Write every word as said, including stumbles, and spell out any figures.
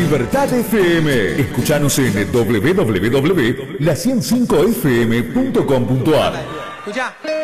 Libertad F M. Escuchanos en doble u doble u doble u punto la ciento cinco f m punto com punto a r. Escuchá.